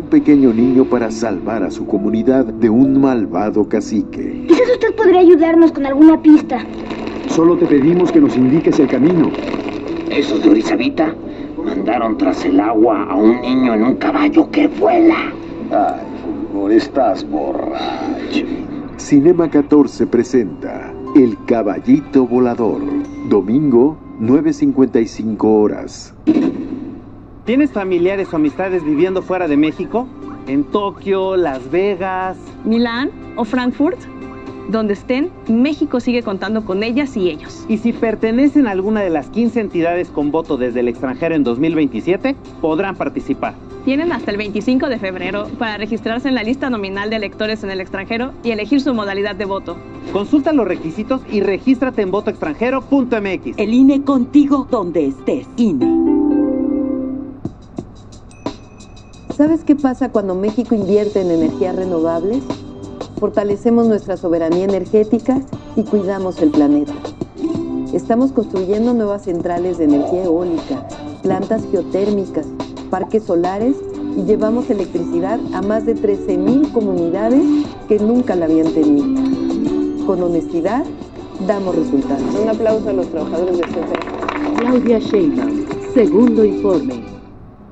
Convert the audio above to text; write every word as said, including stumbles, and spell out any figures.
pequeño niño para salvar a su comunidad de un malvado cacique. Quizás usted podría ayudarnos con alguna pista. Solo te pedimos que nos indiques el camino. Esos de Orizabita mandaron tras el agua a un niño en un caballo que vuela. Ay, Fulgor, estás borracho. Cinema catorce presenta El Caballito Volador. Domingo, nueve cincuenta y cinco horas. ¿Tienes familiares o amistades viviendo fuera de México? ¿En Tokio, Las Vegas, Milán o Frankfurt? Donde estén, México sigue contando con ellas y ellos. Y si pertenecen a alguna de las quince entidades con voto desde el extranjero en dos mil veintisiete, podrán participar. Tienen hasta el veinticinco de febrero para registrarse en la lista nominal de electores en el extranjero y elegir su modalidad de voto. Consulta los requisitos y regístrate en voto extranjero punto m x. El I N E contigo donde estés. I N E. ¿Sabes qué pasa cuando México invierte en energías renovables? Fortalecemos nuestra soberanía energética y cuidamos el planeta. Estamos construyendo nuevas centrales de energía eólica, plantas geotérmicas, parques solares y llevamos electricidad a más de trece mil comunidades que nunca la habían tenido. Con honestidad, damos resultados. Un aplauso a los trabajadores de C F E. Claudia Sheinbaum, segundo informe.